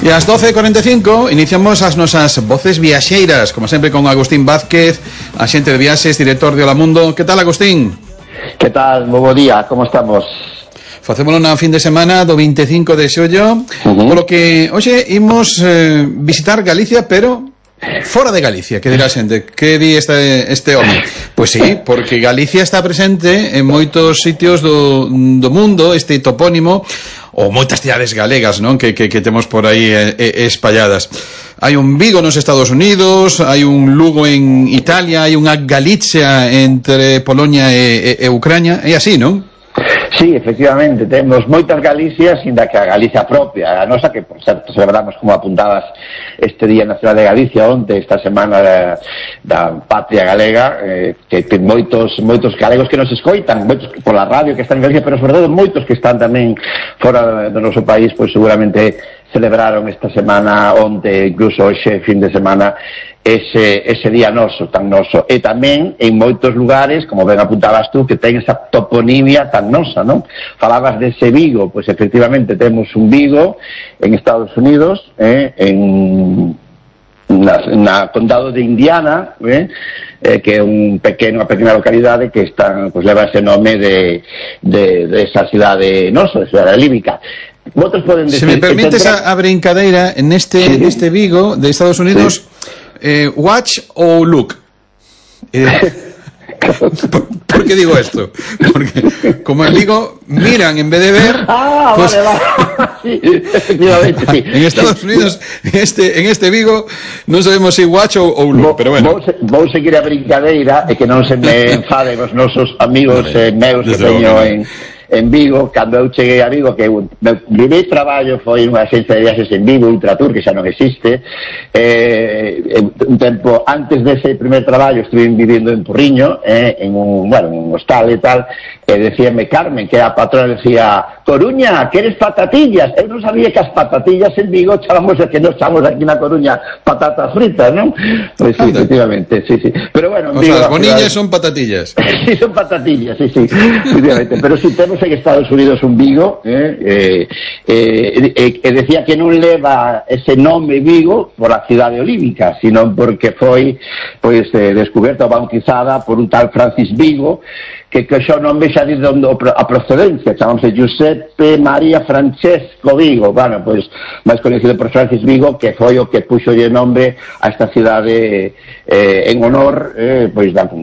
E ás 12:45 iniciamos as nosas voces viaxeiras, como sempre con Agustín Vázquez, axente de viaxes, director de Hola Mundo. Que tal, Agustín? Que tal? Moi bo día, como estamos? Facémolo na fin de semana do 25 de xollo, polo que hoxe imos visitar Galicia, pero fora de Galicia, que dirá a xente, que di este home? Pois sí, porque Galicia está presente en moitos sitios do mundo, este topónimo, ou moitas cidades galegas, non? Que temos por aí espalladas. Hai un Vigo nos Estados Unidos, hai un Lugo en Italia, hai unha Galicia entre Polonia e Ucrania, é así, non? Sí, efectivamente, temos moitas Galicias, inda que a Galicia propia, a nosa, que por certo celebramos, como apuntabas, este Día Nacional de Galicia onte, esta semana da Patria Galega, que ten moitos galegos que nos escoitan, moitos pola radio que están en Galicia, pero sobre todo moitos que están tamén fora do noso país, pois seguramente celebraron esta semana onte, incluso hoxe, fin de semana, ese día noso, tan noso. E tamén en moitos lugares, como ben apuntabas tú, que ten esa toponimia tan nosa, non? Falabas dese Vigo, pois efectivamente temos un Vigo en Estados Unidos, na condado de Indiana, que é unha pequena localidade que está, pues, leva ese nome de esa cidade nosa, de cidade líbica. Se me permites a brincadeira, en este Vigo de Estados Unidos, watch ou look? ¿Por qué digo esto? Porque como en Vigo miran en vez de ver. Pues, vale. Sí, efectivamente, sí. En Estados Unidos, en este Vigo, non sabemos se watch ou look, pero bueno. Vou seguir a brincadeira e que non se me enfaden os nosos amigos meus que teño en Vigo. Cando eu cheguei a Vigo, que o meu primeiro traballo foi unha agencia de viaxes en Vigo, Ultratur, que xa non existe. Un tempo antes dese primer traballo estuve vivindo en Porriño, en un hostal e tal, e decíame Carmen, que a patrona, decía: Coruña, queres patatillas? Eu non sabía que as patatillas en Vigo chamamos, que non chamamos aquí na Coruña patatas fritas, non? Pois sí, efectivamente, sí. Pero bueno, o sea, as bonillas son patatillas. Sí, son patatillas, sí, efectivamente. Pero si temos en Estados Unidos un Vigo, decía que non leva ese nome Vigo por a cidade olívica, sino porque foi, pois, descoberta ou bautizada por un tal Francis Vigo, que xa non ve xa diz a procedencia, chamamos Giuseppe María Francesco Vigo, bueno, pois, máis conhecido por Francis Vigo, que foi o que puxo de nome a esta cidade en honor, pois, da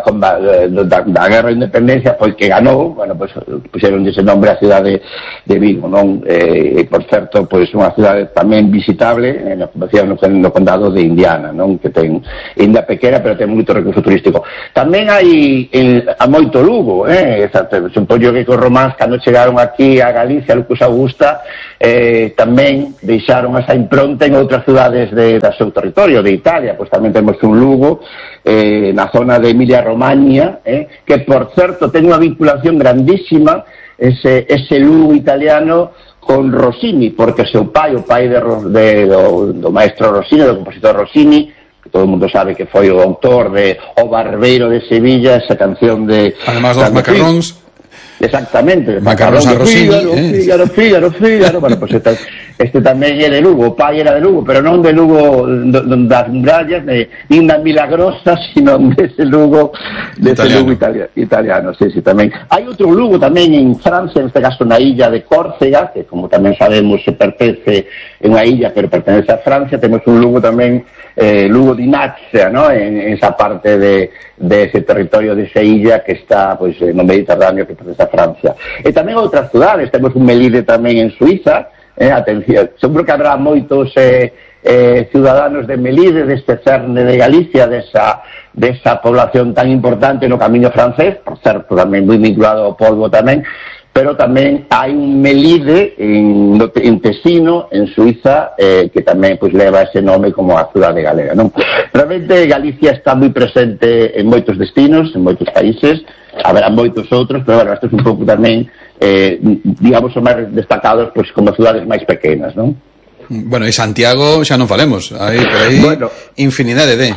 Guerra de Independencia, pois, que ganou, bueno, pois, puxeron ese nombre a cidade de Vigo, non? E, por certo, pois, unha cidade tamén visitable, no condado de Indiana, non? Que ten, ainda pequena, pero ten moito recurso turístico. Tamén hai a moito Lugo, supoño que os románs, cando chegaron aquí a Galicia, a Lucus Augusta, tamén deixaron esa impronta en outras cidades do seu territorio, de Italia. Pois tamén temos un Lugo na zona de Emilia-Romagna, que, por certo, ten unha vinculación grandísima, ese Lugo italiano, con Rossini, porque o seu pai, o pai do maestro Rossini, do compositor Rossini, que todo o mundo sabe que foi o autor de O Barbeiro de Sevilla, esa canción de... Además dos macarróns. Exactamente. Macarróns a Rossini. Fígaro. Bueno, pues este tamén é de Lugo, o pai era de Lugo, pero non de Lugo das murallas, nin da Milagrosa, sino dese Lugo italiano, sí, tamén. Hai outro Lugo tamén en Francia, neste caso na illa de Córcega, que como tamén sabemos se pertence en unha illa, pero pertence a Francia. Temos un Lugo tamén, Lugo de Naxia, ¿no? En esa parte de ese territorio, de esa illa que está, pois, no Mediterráneo, que pertence a Francia. E tamén outras cidades, temos un Melide tamén en Suiza. Atención, seguro que habrá moitos ciudadanos de Melide, deste cerne de Galicia, desa población tan importante no camiño francés, por certo, tamén moi vinculado ao polvo tamén, pero tamén hai un Melide en Tesino, en Suiza, que tamén, pois, leva ese nome como a cidade galega, non? Realmente Galicia está moi presente en moitos destinos, en moitos países, haberá moitos outros, pero bueno, isto é un pouco tamén, digamos, os máis destacados, pois, como cidades máis pequenas, non? Bueno, e Santiago xa non falemos, hai por aí, bueno, infinidade de...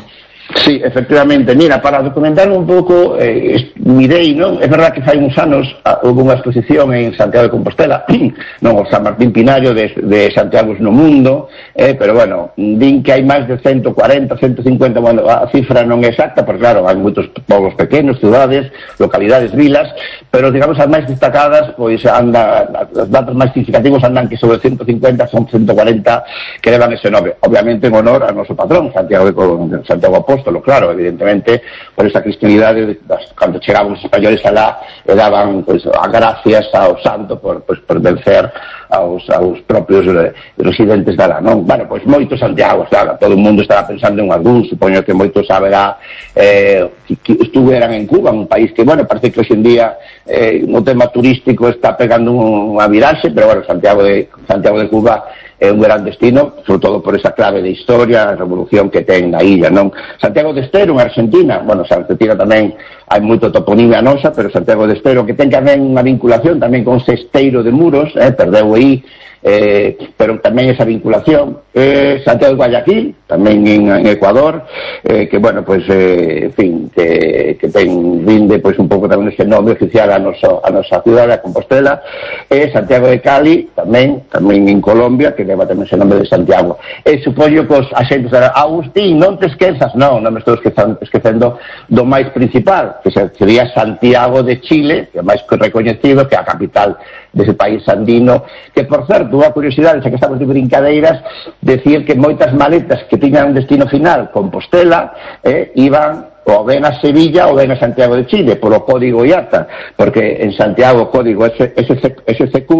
Sí, efectivamente. Mira, para documentar un pouco, mirei, non? É verdad que fai uns anos houve unha exposición en Santiago de Compostela, non, o San Martín Pinario de Santiago no mundo, pero bueno, din que hai máis de 140, 150, bueno, a cifra non é exacta, porque claro, hai moitos povos pequenos, cidades, localidades, vilas, pero digamos as máis destacadas, pois anda, os datos máis significativos andan que sobre 150, son 140 que levan ese nome, obviamente en honor a noso patrón, Santiago Apóstolo, claro, evidentemente, por esa cristianidade, cando chegaban os españoles alá, e daban, pois, as gracias ao santo por vencer aos propios residentes de alá, non? Bueno, pois moitos Santiago, claro, todo o mundo estaba pensando en algún, supoño que moitos saberá que estuveran en Cuba, un país que, bueno, parece que hoxe en día no tema turístico está pegando unha viraxe, pero, bueno, Santiago de Cuba é un gran destino, sobre todo por esa clave de historia, a revolución que ten na illa, non? Santiago de Estero, en Argentina, bueno, Argentina tamén hai moito toponimia nosa, pero Santiago de Estero, que ten tamén unha vinculación tamén con Cesteiro de Muros, perdeu aí, pero tamén esa vinculación, Santiago de Guayaquil, tamén en Ecuador, que, bueno, pues, en fin, que ten rinde, pues, un pouco tamén ese nome oficial a nosa cidade, a Compostela, Santiago de Cali, tamén en Colombia, que leva tamén ese nome de Santiago. Supoño que os axentes de Agustín, non te esquezas, non me estou esquecendo do máis principal, que sería Santiago de Chile, que é máis recoñecido, que é a capital dese país andino, que, por certo, unha curiosidade, xa que estamos de brincadeiras, decir que moitas maletas que tiñan destino final Compostela, iban ou ben a Sevilla ou ben a Santiago de Chile, polo código IATA, porque en Santiago o código SCQ,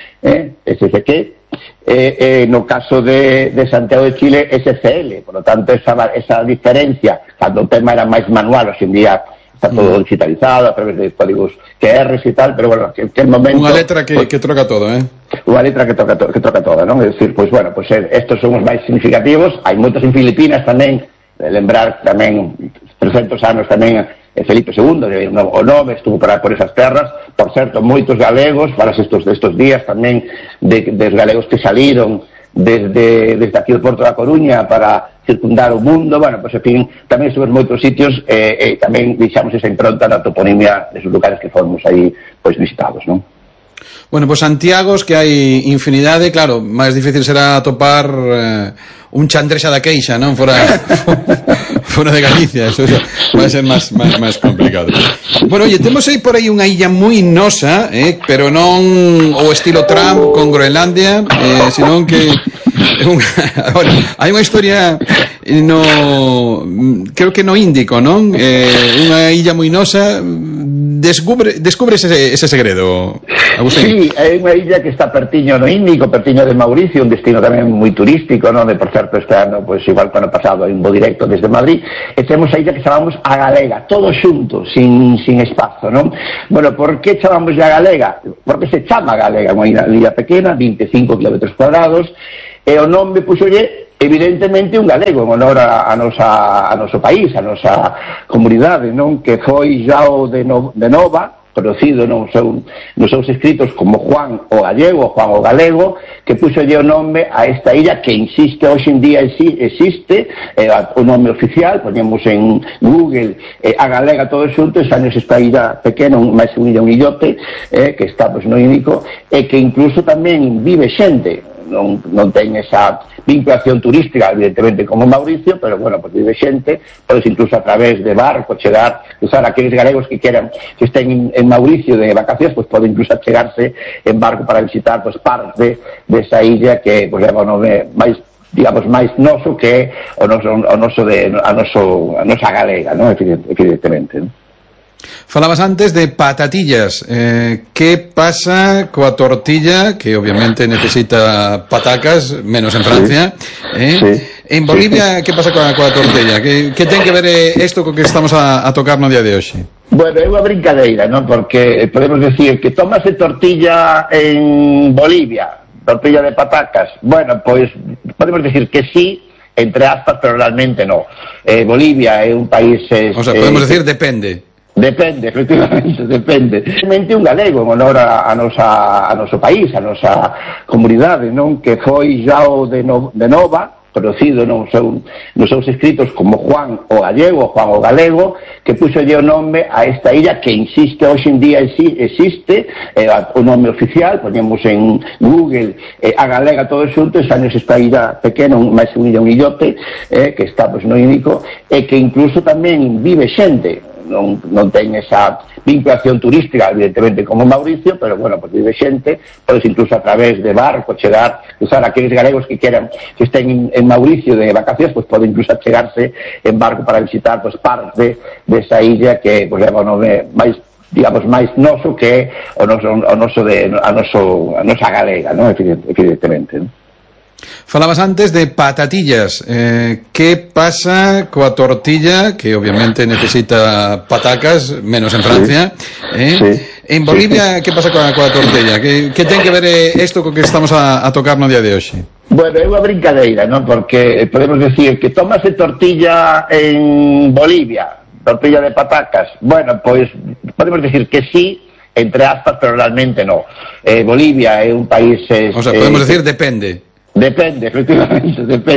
no caso de Santiago de Chile, SCL, por lo tanto, esa diferencia, cando o tema era máis manual, hoxe en día está todo digitalizado a través de códigos QR e tal, pero bueno, que el momento... Unha letra que troca todo, Unha letra que troca toda, non? É dicir, pois, bueno, pois estos son os máis significativos, hai moitos en Filipinas tamén, lembrar tamén 300 anos tamén Felipe II, o nome estuvo por esas terras, por certo, moitos galegos, para estos días tamén, des galegos que saliron desde aquí do Porto da Coruña para circundar o mundo, bueno, pues, en fin, tamén estuve en moitos sitios e tamén deixamos esa impronta na toponimia desos lugares que fomos aí, pois, visitados, non? Bueno, pues Santiagos que hai infinidade, claro, máis difícil será atopar un Chandresa da Queixa, non? Fora de Galicia, eso vai ser máis complicado. Bueno, oye, temos aí por aí unha illa moi nosa, pero non o estilo Trump con Groenlandia, senón que bueno, hai unha historia creo que no Índico, non? Unha illa moi nosa, descubre ese segredo, Agustín. Sí, é unha illa que está pertiño no Índico, pertiño de Mauricio, un destino tamén moi turístico, non? Por certo, este ano, pois, igual que ano pasado, hai un voo directo desde Madrid, e temos a illa que chamamos a Galega, todo xunto, sin espazo, non? Bueno, por que chamamos a Galega? Porque se chama Galega, unha illa pequena, 25 km cuadrados, e o nome puxolle evidentemente un galego en honor a noso país, a nosa comunidade, non? Que foi Xao de Nova, conocido nos seus escritos como Juan o Gallego, Juan o Galego, que puxolle o nome a esta illa que insiste, hoxe en día existe, o nome oficial, ponemos en Google a Galega todo xunto, xa nos esta illa pequena, máis un illote, que está, pois, no Índico, e que incluso tamén vive xente, non ten esa vinculación turística, evidentemente, como Mauricio, pero, bueno, pues vive xente, podes incluso a través de barco usar aqueles galegos que queran, que estén en Mauricio de vacacións, pues poden incluso achegarse en barco para visitar, pues, parte desa illa que, pues, leva o nome máis, digamos, máis noso que a nosa galega, non? Evidentemente, non? Falabas antes de patatillas. Que pasa coa tortilla, que obviamente necesita patacas, menos en Francia, Sí. En Bolivia, que pasa coa tortilla? Que ten que ver isto co que estamos a tocar no día de hoxe? Bueno, é unha brincadeira, non? Porque podemos decir que tomase tortilla en Bolivia, tortilla de patacas. Bueno, pois podemos decir que sí, entre aspas, pero realmente no. Bolivia é un país... O sea, podemos decir depende. Depende, efectivamente, depende. Realmente un galego en honor a noso país, a nosa comunidade, non? Que foi Xao de Nova, conocido nos seus escritos como Juan o Gallego, Juan o Galego, que puxolle o nome a esta illa que insiste, hoxe en día existe, o nome oficial, poñemos en Google a galega todo xunto, e xa esta illa pequena, máis un illote, que está no Índico, e que incluso tamén vive xente, non ten esa vinculación turística, evidentemente, como Mauricio, pero, bueno, pues vive xente, podes incluso a través de barco chegar, usar aqueles galegos que queran, que estén en Mauricio de vacacións, pues poden incluso chegarse en barco para visitar, pues, parte desa illa que, pues, leva o nome máis, digamos, máis noso que a nosa galega, ¿no? Evidentemente, ¿no? Falabas antes de patatillas. Que pasa coa tortilla, que obviamente necesita patacas, menos en Francia? Sí. En Bolivia, que pasa coa tortilla? Que ten que ver isto co que estamos a tocar no día de hoxe? Bueno, é unha brincadeira, ¿no? Porque podemos decir que tomase tortilla en Bolivia, tortilla de patacas. Bueno, pois podemos decir que sí, entre aspas, pero realmente no. Bolivia é un país... O sea, podemos decir depende. Depende, efectivamente, depende.